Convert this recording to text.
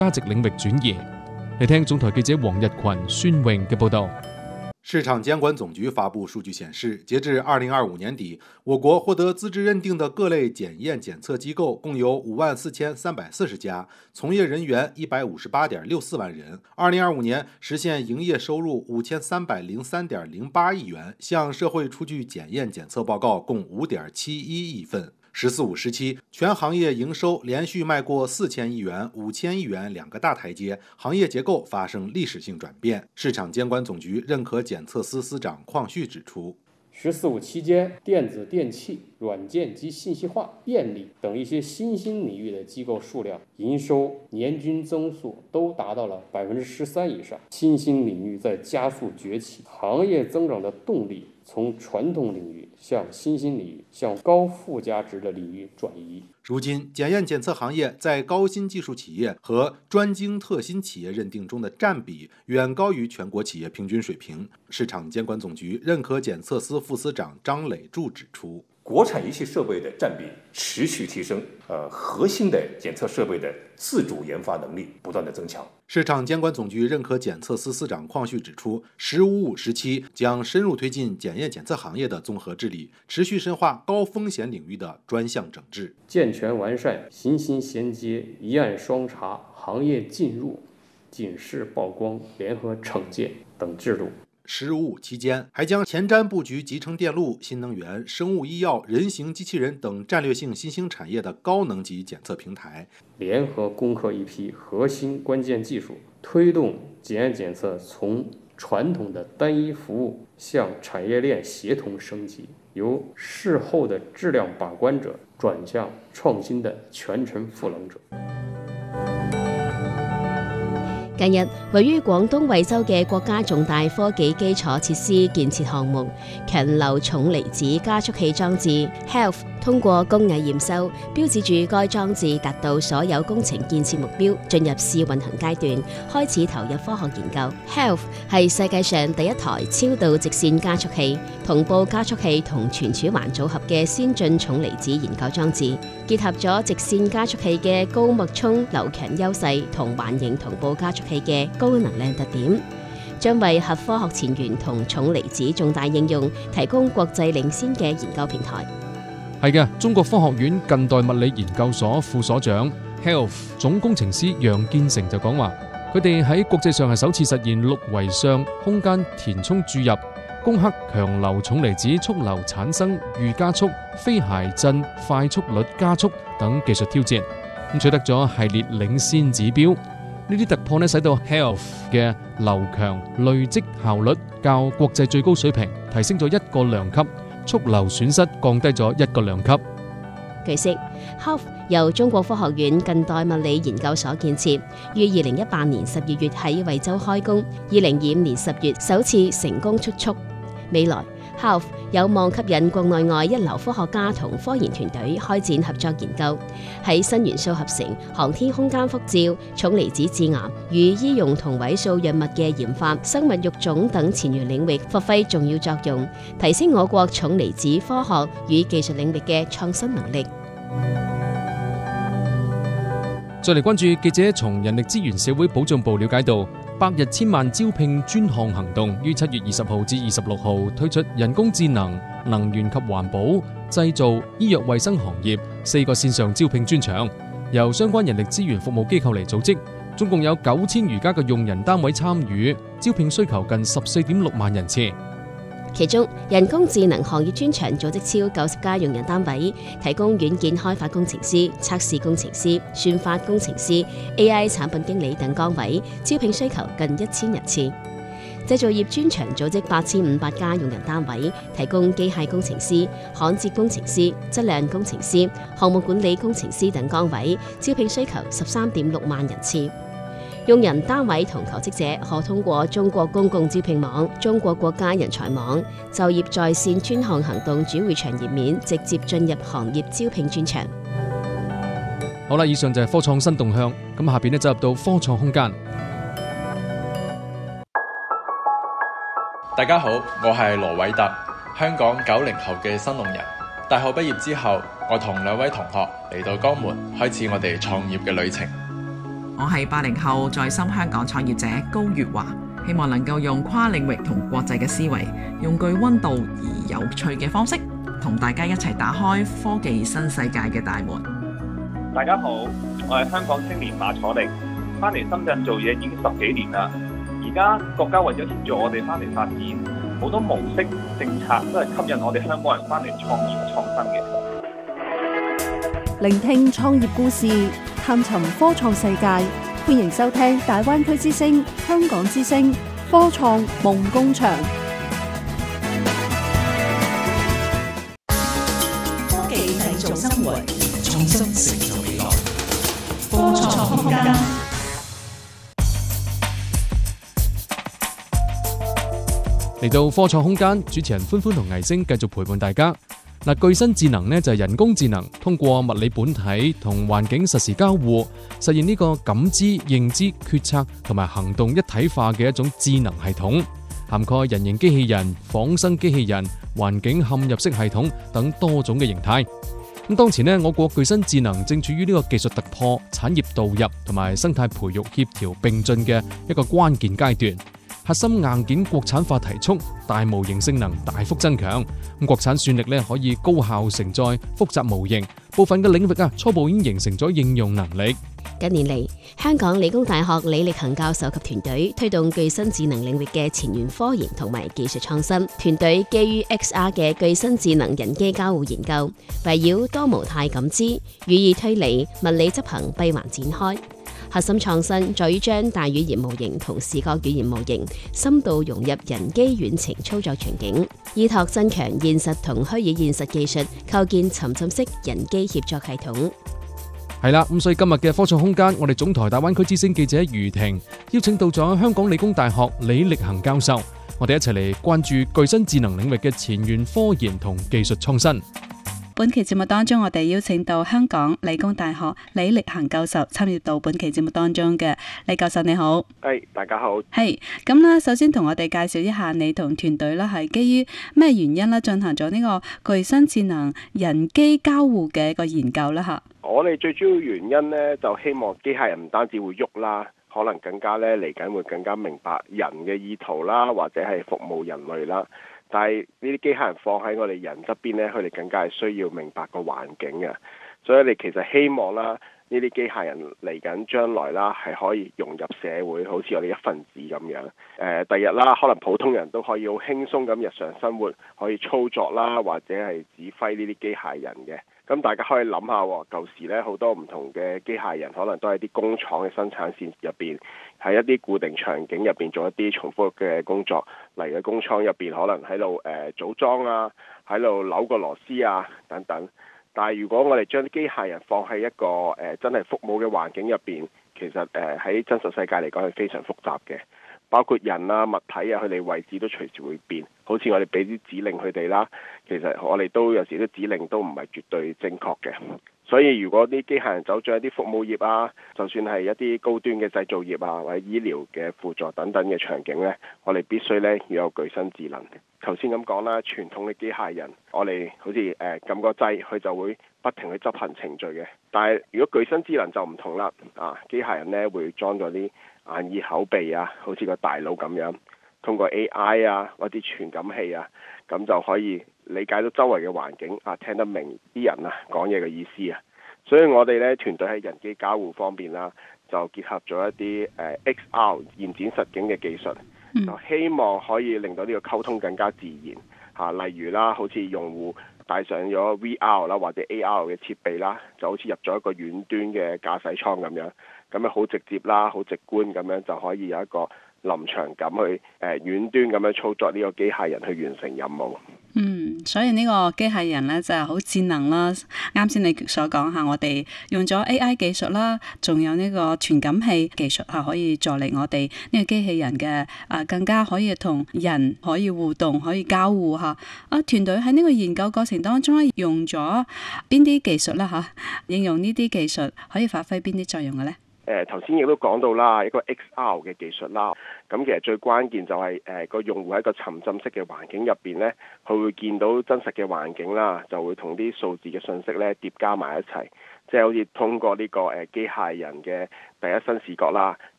價值領域轉移。嚟聽總台記者黃日群、孫穎嘅報道。 市場監管總局發布數據顯示，截至2025年底，我國獲得資質認定的各類檢驗檢測機構共有54340家，從業人員158.64萬人。2025年實現營業收入5303.08億元，向社會出具檢驗檢測報告共5.71億份。“14-5”時期，全行業營收連續邁過4000億元、5000億元兩個大台階，行業結構發生歷史性轉變。市場監管總局認可檢測司司長鄺旭指出 ，“14-5”期間，電子電器、軟件及信息化、電力等一些新興領域的機構數量營收年均增速都達到了13%以上，新興領域在加速崛起，行業增長的動力從傳統領域向新興領域、向高附加值的領域轉移。 如今，檢驗檢測行業在高新技術企業和專精特新企業認定中的佔比遠高於全國企業平均水平。市場監管總局認可檢測司副司長張磊柱指出， 國產儀器設備的佔比持續提升，核心的檢測設備的自主研發能力不斷的增強。 市場監管總局認可檢測司司長鄺旭指出，“15-5”時期將深入推進檢驗檢測行業的綜合治理，持續深化高風險領域的專項整治， 健全完善行刑銜接、一案雙查、行業進入、警示曝光、聯合懲戒等制度。 “15-5”期間，還將前瞻布局集成電路、新能源、生物醫藥、人形機器人等戰略性新興產業的高能級檢測平台， 聯合攻克一批核心關鍵技術，推動檢驗檢測從傳統的單一服務向產業鏈協同升級，由事後的質量把關者轉向創新的全程賦能者。 近日，位於廣東惠州嘅國家重大科技基礎設施建設項目強流重離子加速器裝置 HELF 通過工藝驗收，標誌住該裝置達到所有工程建設目標，進入試運行階段，開始投入科學研究。HELF 係世界上第一台超導直線加速器、同步加速器同存儲環組合嘅先進重離子研究裝置，結合咗直線加速器嘅高脈衝流強優勢同環形同步加速器嘅高能量特點，將為核科學前沿同重離子重大應用提供國際領先嘅研究平台。 係嘅，中國科學院近代物理研究所副所長 HELF 總工程師楊建成就講話，佢哋喺國際上係首次實現6維相空間填充注入、攻克強流重離子速流產生預加速、非諧振快速率加速等技術挑戰，取得咗系列領先指標。呢啲突破使到 HELF 嘅流強累積效率較國際最高水平提升咗1個量級，速流損失降低咗1個量級。 據悉 ，HELF 由中國科學院近代物理研究所建設，於2018年12月喺惠州開工，2025年10月首次成功出艙。未來 HELF 有望吸引國內外一流科學家同科研團隊開展合作研究，喺新元素合成、航天空間輻照、重離子致癌與醫用同位素藥物嘅研發、生物育種等前沿領域發揮重要作用，提升我國重離子科學與技術領域嘅創新能力。 再嚟關注記者從人力資源社會保障部了解到，百日千萬招聘專項行動於7月20號至26號推出人工智能、能源及環保、製造、醫藥衛生行業4個線上招聘專場，由相關人力資源服務機構嚟組織，總共有9000餘家嘅用人單位參與，招聘需求近14.6萬人次。 其中，人工智能行業專場組織超90家用人單位，提供軟件開發工程師、測試工程師、算法工程師、AI 產品經理等崗位，招聘需求近1000人次。製造業專場組織8500家用人單位，提供機械工程師、焊接工程師、質量工程師、項目管理工程師等崗位，招聘需求13.6萬人次。用人單位同求職者可通過中國公共招聘網、中國國家人才網、就業在線專項行動主會場頁面直接進入行業招聘專場。 好啦，以上就係科創新動向，咁下邊就入到科創空間。 大家好，我係羅偉特，香港90後嘅新農人。大學畢業之後，我同2位同學嚟到江門，開始我哋創業嘅旅程。 我係80後在深香港創業者高月華，希望能夠用跨領域同國際嘅思維，用具溫度而有趣嘅方式，同大家一齊打開科技新世界嘅大門。 大家好，我係香港青年馬楚力，翻嚟深圳做嘢已經10幾年啦。而家國家為咗協助我哋翻嚟發展，好多模式政策都係吸引我哋香港人翻嚟創業創新嘅。 聆聽創業故事，探尋科創世界，歡迎收聽大灣區之聲、香港之聲科創夢工場。 科技製造生活，創新成就未來。科創空間。 嚟到科創空間，主持人歡歡同倪星繼續陪伴大家。具身智能呢就係人工智能，通過物理本體同環境實時交互，實現呢個感知、認知、決策同埋行動一體化嘅一種智能系統，涵蓋人形機器人、仿生機器人、環境嵌入式系統等多種嘅形態。咁當前呢，我國具身智能正處於呢個技術突破、產業導入同埋生態培育協調並進嘅一個關鍵階段。核心硬件國產化提速，大模型性能大幅增強，國產算力可以高效承載複雜模型，部分嘅領域初步已經形成咗應用能力。 近年嚟，香港理工大學李力恒教授及團隊推動具身智能領域嘅前沿科研同埋技術創新。團隊基於 XR 嘅具身智能人機交互研究，圍繞多模態感知、語義推理、物理執行閉環展開。核心創新在於將大語言模型同視覺語言模型深度融入人機遠程操作場景，依託增強現實同虛擬現實技術，構建沉浸式人機協作系統。 係啦，咁所以今日嘅科創空間，我哋總台大灣區之聲記者余婷邀請到咗香港理工大學李力恒教授，我哋一齊嚟關注具身智能領域嘅前沿科研同技術創新。 本期節目當中，我哋邀請到香港理工大學李力恒教授參與到本期節目當中嘅。李教授你好。 大家好。 咁啦，首先同我哋介紹一下你同團隊啦，係基於咩原因啦進行咗呢個具身智能人機交互嘅一個研究啦吓。 我哋最主要原因呢，就希望機械人唔單止會喐啦，可能更加呢嚟緊會更加明白人嘅意圖啦，或者係服務人類啦。但係呢啲機械人放喺我哋人側邊呢，佢哋更加係需要明白個環境嘅，所以你其實希望啦，呢啲機械人嚟緊將來啦，係可以融入社會，好似我哋一份子咁樣。第日啦，可能普通人都可以好輕鬆咁日常生活可以操作啦，或者係指揮呢啲機械人嘅。咁大家可以諗下，舊時咧好多唔同嘅機械人，可能都係啲工廠嘅生產線入邊，喺一啲固定場景入邊做一啲重複嘅工作。例如工廠入邊可能喺度組裝啊，喺度扭個螺絲啊等等。但係如果我哋將啲機械人放喺一個真係服務嘅環境入邊，其實喺真實世界嚟講係非常複雜嘅。包括人啊、物體啊，佢哋位置都隨時會變。好似我哋俾啲指令佢哋啦，其實我哋都有時啲指令都唔係絕對正確嘅。所以如果啲機械人走咗一啲服務業啊，就算係一啲高端嘅製造業啊，或者醫療嘅輔助等等嘅場景呢，我哋必須呢要有具身智能。頭先咁講啦，傳統嘅機械人，我哋好似撳個掣，佢就會不停去執行程序嘅。但係如果具身智能就唔同啦，機械人呢會裝咗啲眼耳口鼻啊，好似個大腦咁樣，通過 AI 啊或者傳感器啊，咁就可以理解到周圍嘅環境啊，聽得明啲人啊講嘢嘅意思啊。所以我哋咧團隊喺人機交互方面啦，就結合咗一啲XR 現展實境嘅技術，就希望可以令到呢個溝通更加自然嚇。例如啦，好似用戶帶上咗 VR 啦或者 AR 嘅設備啦，就好似入咗一個遠端嘅駕駛艙咁樣，咁樣好直接啦，好直觀咁樣就可以有一個臨場感去遠端咁樣操作呢個機械人去完成任務。 所以呢個機械人呢就係好智能啦。啱先你所講下，我哋用咗 AI 技術啦，仲有呢個傳感器技術係可以助力我哋呢個機器人嘅更加可以同人可以互動，可以交互嚇。團隊喺呢個研究過程當中咧，用咗邊啲技術啦嚇？應用呢啲技術可以發揮邊啲作用嘅呢？ 頭先亦都講到啦，一個 XR 嘅技術啦，咁其實最關鍵就係個用戶喺個沉浸式嘅環境入邊呢，佢會見到真實嘅環境啦，就會同啲數字嘅信息呢疊加埋一齊， 即係好似通過呢個機械人嘅第一身視覺啦，